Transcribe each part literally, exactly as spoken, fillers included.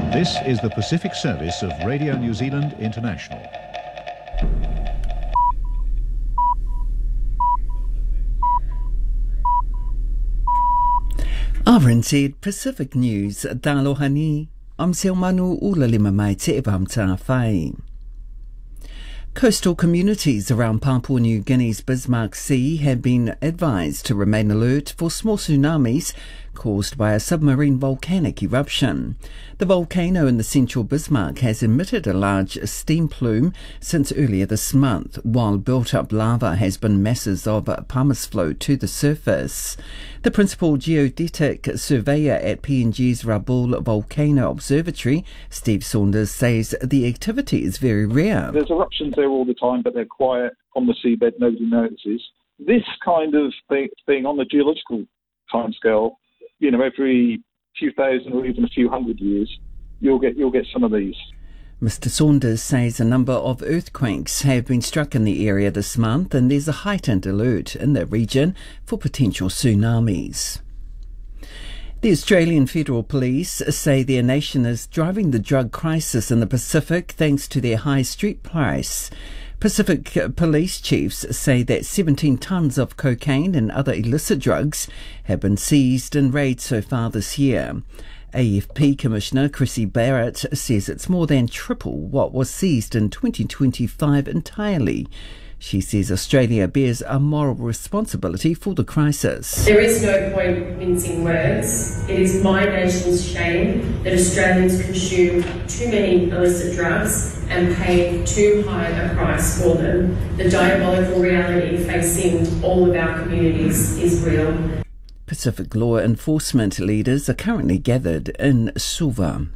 This is the Pacific Service of Radio New Zealand International. R N Z Pacific News, Taloha ni, am Seo Manu Ulalima mai te evamta whai. Coastal communities around Papua New Guinea's Bismarck Sea have been advised to remain alert for small tsunamis caused by a submarine volcanic eruption. The volcano in the central Bismarck has emitted a large steam plume since earlier this month, while built-up lava has been masses of pumice flow to the surface. The principal geodetic surveyor at P N G's Rabaul Volcano Observatory, Steve Saunders, says the activity is very rare. There's eruptions there all the time, but they're quiet on the seabed, nobody notices. This kind of thing, thing on the geological timescale, you know, every few thousand or even a few hundred years, you'll get you'll get some of these. Mister Saunders says a number of earthquakes have been struck in the area this month, and there's a heightened alert in the region for potential tsunamis. The Australian Federal Police say their nation is driving the drug crisis in the Pacific thanks to their high street price. Pacific police chiefs say that seventeen tonnes of cocaine and other illicit drugs have been seized in raids so far this year. A F P Commissioner Chrissy Barrett says it's more than triple what was seized in twenty twenty-five entirely. She says Australia bears a moral responsibility for the crisis. There is no point mincing words. It is my nation's shame that Australians consume too many illicit drugs and pay too high a price for them. The diabolical reality facing all of our communities is real. Pacific law enforcement leaders are currently gathered in Suva.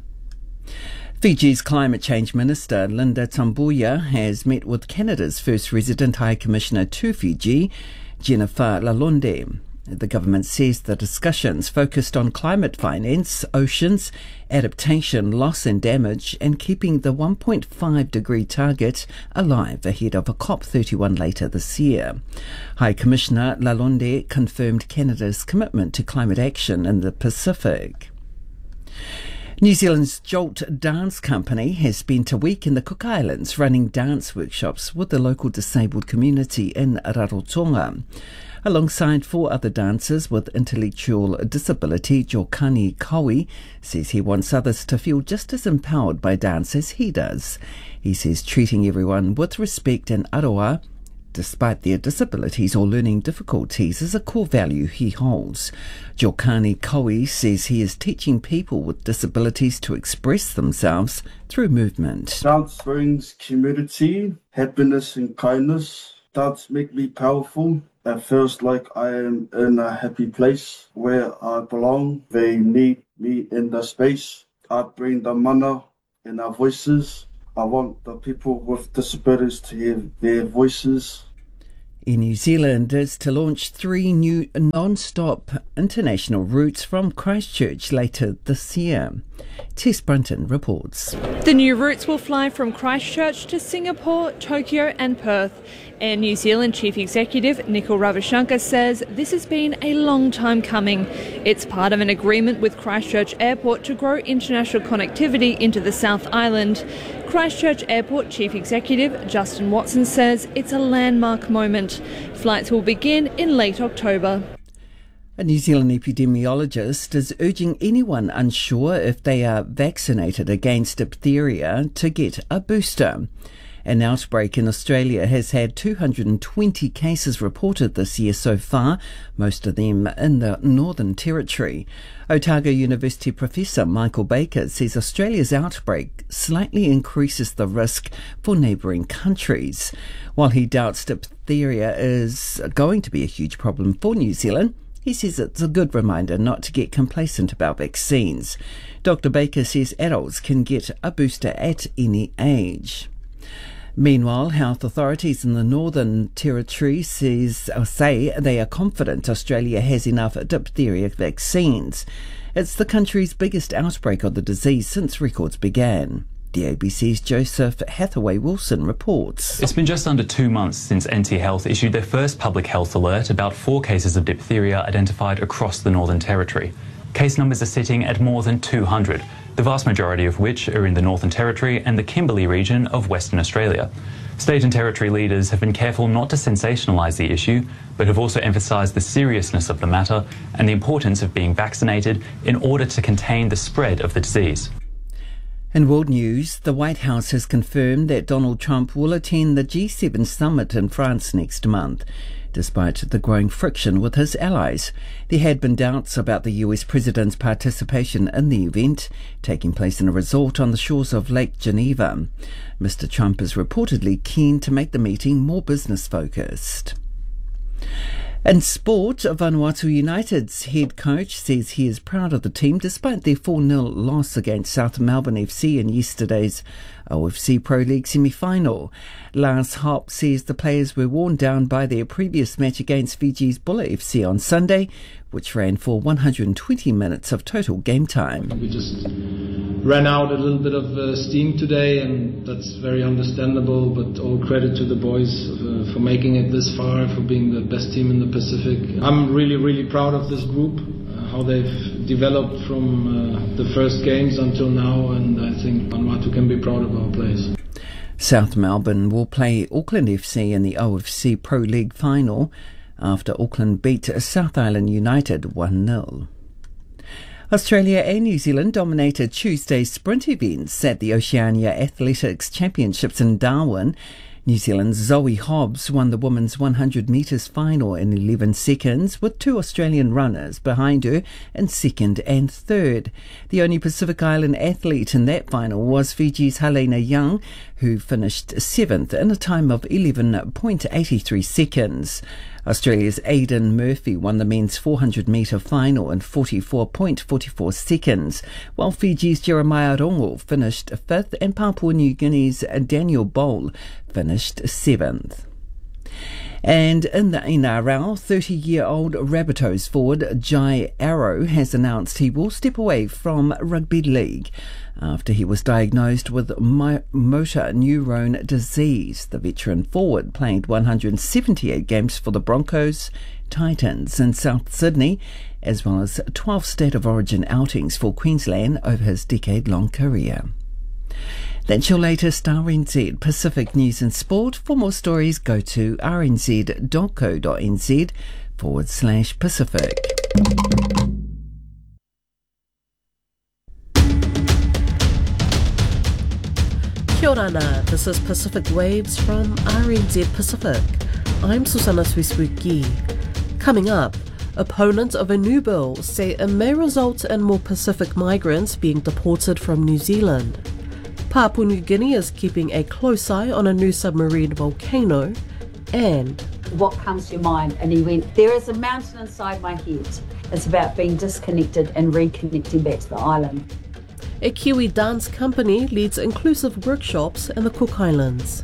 Fiji's Climate Change Minister Linda Tambuya has met with Canada's first resident High Commissioner to Fiji, Jennifer Lalonde. The government says the discussions focused on climate finance, oceans, adaptation, loss and damage, and keeping the one point five degree target alive ahead of a COP thirty-one later this year. High Commissioner Lalonde confirmed Canada's commitment to climate action in the Pacific. New Zealand's Jolt Dance Company has spent a week in the Cook Islands running dance workshops with the local disabled community in Rarotonga. Alongside four other dancers with intellectual disability, Jokani Kawi says he wants others to feel just as empowered by dance as he does. He says treating everyone with respect and aroa, despite their disabilities or learning difficulties, is a core value he holds. Jokani Kawi says he is teaching people with disabilities to express themselves through movement. Dance brings community, happiness and kindness. Dance make me powerful. It feels like I am in a happy place where I belong. They need me in the space. I bring the mana in our voices. I want the people with disabilities to hear their voices. In New Zealand is to launch three new non-stop international routes from Christchurch later this year. Tess Brunton reports. The new routes will fly from Christchurch to Singapore, Tokyo and Perth. Air New Zealand Chief Executive Nikhil Ravichandra says this has been a long time coming. It's part of an agreement with Christchurch Airport to grow international connectivity into the South Island. Christchurch Airport Chief Executive Justin Watson says it's a landmark moment. Flights will begin in late October. A New Zealand epidemiologist is urging anyone unsure if they are vaccinated against diphtheria to get a booster. An outbreak in Australia has had two hundred twenty cases reported this year so far, most of them in the Northern Territory. Otago University Professor Michael Baker says Australia's outbreak slightly increases the risk for neighbouring countries. While he doubts diphtheria is going to be a huge problem for New Zealand, he says it's a good reminder not to get complacent about vaccines. Doctor Baker says adults can get a booster at any age. Meanwhile, health authorities in the Northern Territory says, or say they are confident Australia has enough diphtheria vaccines. It's the country's biggest outbreak of the disease since records began. The A B C's Joseph Hathaway-Wilson reports. It's been just under two months since N T Health issued their first public health alert about four cases of diphtheria identified across the Northern Territory. Case numbers are sitting at more than two hundred, the vast majority of which are in the Northern Territory and the Kimberley region of Western Australia. State and territory leaders have been careful not to sensationalise the issue, but have also emphasised the seriousness of the matter and the importance of being vaccinated in order to contain the spread of the disease. In world news, the White House has confirmed that Donald Trump will attend the G seven summit in France next month. Despite the growing friction with his allies, there had been doubts about the U S president's participation in the event, taking place in a resort on the shores of Lake Geneva. Mister Trump is reportedly keen to make the meeting more business-focused. In sport, Vanuatu United's head coach says he is proud of the team despite their four nil loss against South Melbourne F C in yesterday's O F C Pro League semi-final. Lars Hopp says the players were worn down by their previous match against Fiji's Bulla F C on Sunday, which ran for one hundred twenty minutes of total game time. We just ran out a little bit of uh, steam today, and that's very understandable, but all credit to the boys uh, for making it this far, for being the best team in the Pacific. I'm really, really proud of this group, uh, how they've developed from uh, the first games until now, and I think Vanuatu can be proud of our players. South Melbourne will play Auckland F C in the O F C Pro League final after Auckland beat South Island United one nil. Australia and New Zealand dominated Tuesday's sprint events at the Oceania Athletics Championships in Darwin. New Zealand's Zoe Hobbs won the women's one hundred metres final in eleven seconds, with two Australian runners behind her in second and third. The only Pacific Island athlete in that final was Fiji's Helena Young, who finished seventh in a time of eleven point eight three seconds. Australia's Aidan Murphy won the men's four hundred metre final in forty-four point four four seconds, while Fiji's Jeremiah Rongo finished fifth and Papua New Guinea's Daniel Bowl finished seventh. And in the N R L, thirty-year-old Rabbitohs forward Jai Arrow has announced he will step away from rugby league after he was diagnosed with motor neurone disease. The veteran forward played one hundred seventy-eight games for the Broncos, Titans and South Sydney, as well as twelve State of Origin outings for Queensland over his decade-long career. That's your latest R N Z Pacific News and Sport. For more stories, go to rnz.co.nz forward slash Pacific. Kia ora, this is Pacific Waves from R N Z Pacific. I'm Susanna Swiswuki. Coming up, opponents of a new bill say it may result in more Pacific migrants being deported from New Zealand. Papua New Guinea is keeping a close eye on a new submarine volcano, and what comes to your mind? And he went, there is a mountain inside my head. It's about being disconnected and reconnecting back to the island. A Kiwi dance company leads inclusive workshops in the Cook Islands.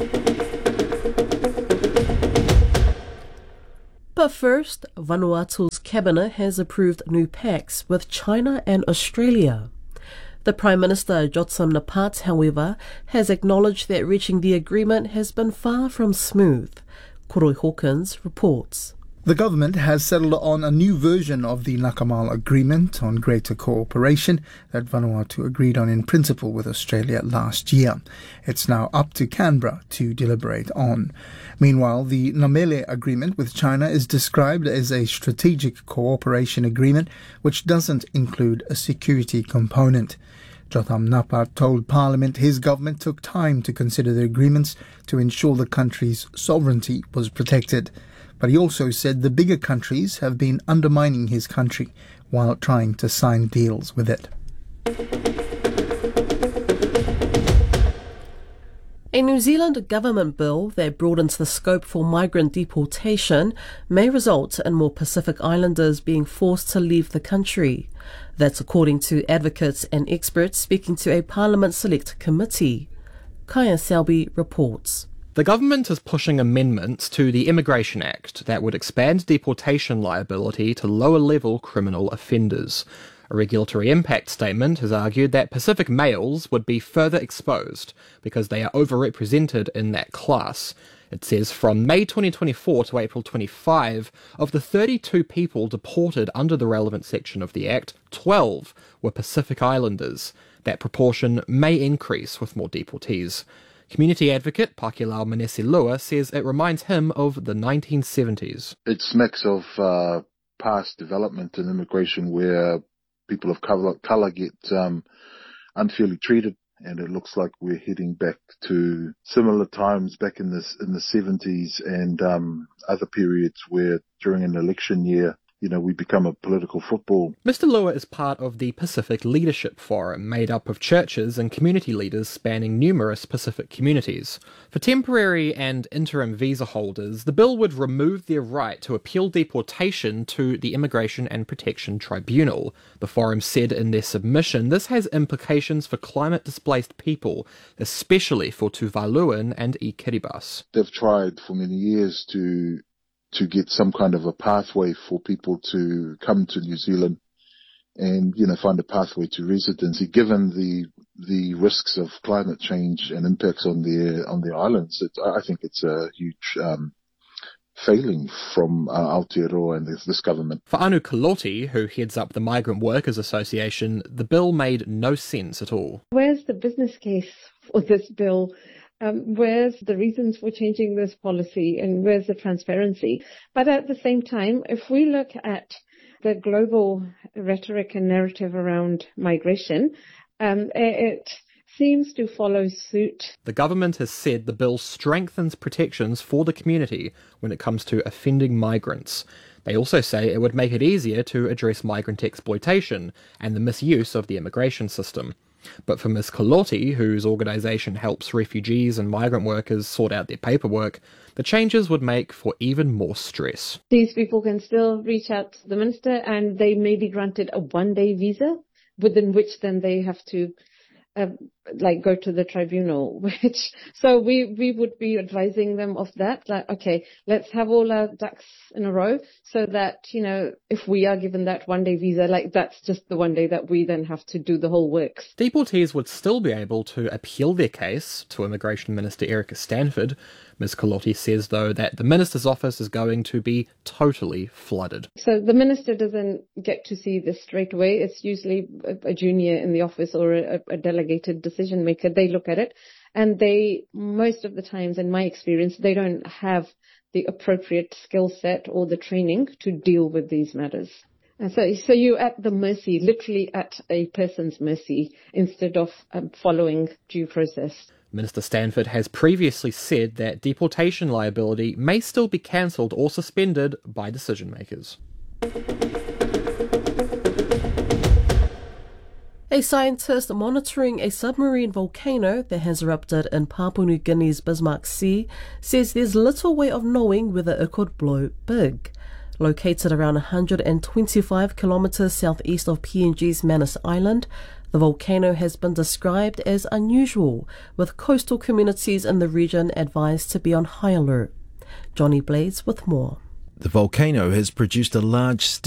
But first, Vanuatu's cabinet has approved new pacts with China and Australia. The Prime Minister, Jotsam Napat, however, has acknowledged that reaching the agreement has been far from smooth. Koroi Hawkins reports. The government has settled on a new version of the Nakamal Agreement on Greater Cooperation that Vanuatu agreed on in principle with Australia last year. It's now up to Canberra to deliberate on. Meanwhile, the Namele Agreement with China is described as a strategic cooperation agreement which doesn't include a security component. Jotham Napat told Parliament his government took time to consider the agreements to ensure the country's sovereignty was protected. But he also said the bigger countries have been undermining his country while trying to sign deals with it. A New Zealand government bill that broadens the scope for migrant deportation may result in more Pacific Islanders being forced to leave the country. That's according to advocates and experts speaking to a Parliament Select Committee. Kaya Selby reports. The government is pushing amendments to the Immigration Act that would expand deportation liability to lower-level criminal offenders. A regulatory impact statement has argued that Pacific males would be further exposed because they are overrepresented in that class. It says from May twenty twenty-four to April twenty-five, of the thirty-two people deported under the relevant section of the Act, twelve were Pacific Islanders. That proportion may increase with more deportees. Community advocate Pakilau Manesilua says it reminds him of the nineteen seventies. It smacks of uh, past development in immigration where people of colour, colour get um, unfairly treated, and it looks like we're heading back to similar times back in the in the seventies and um, other periods where during an election year, you know, we become a political football. Mister Lua is part of the Pacific Leadership Forum, made up of churches and community leaders spanning numerous Pacific communities. For temporary and interim visa holders, the bill would remove their right to appeal deportation to the Immigration and Protection Tribunal. The forum said in their submission this has implications for climate-displaced people, especially for Tuvaluan and I Kiribati. They've tried for many years to to get some kind of a pathway for people to come to New Zealand and, you know, find a pathway to residency, given the the risks of climate change and impacts on their on their islands. It, I think it's a huge um, failing from uh, Aotearoa and this, this government. For Anu Kaloti, who heads up the Migrant Workers Association, the bill made no sense at all. Where's the business case for this bill? Um, where's the reasons for changing this policy, and where's the transparency? But at the same time, if we look at the global rhetoric and narrative around migration, um, it seems to follow suit. The government has said the bill strengthens protections for the community when it comes to offending migrants. They also say it would make it easier to address migrant exploitation and the misuse of the immigration system. But for Miz Kaloti, whose organisation helps refugees and migrant workers sort out their paperwork, the changes would make for even more stress. These people can still reach out to the minister and they may be granted a one-day visa, within which then they have to uh, like go to the tribunal, which so we we would be advising them of that, like, okay, let's have all our ducks in a row so that, you know, if we are given that one day visa, like that's just the one day that we then have to do the whole works. Deportees would still be able to appeal their case to Immigration Minister Erica Stanford. Miz Kaloti says, though, that the minister's office is going to be totally flooded. So the minister doesn't get to see this straight away. It's usually a, a junior in the office or a, a delegated decision maker. They look at it, and they, most of the times, in my experience, they don't have the appropriate skill set or the training to deal with these matters. And so, so you're at the mercy, literally at a person's mercy, instead of um, following due process. Minister Stanford has previously said that deportation liability may still be cancelled or suspended by decision makers. A scientist monitoring a submarine volcano that has erupted in Papua New Guinea's Bismarck Sea says there's little way of knowing whether it could blow big. Located around one hundred twenty-five kilometres southeast of P N G's Manus Island, the volcano has been described as unusual, with coastal communities in the region advised to be on high alert. Johnny Blades with more. The volcano has produced a large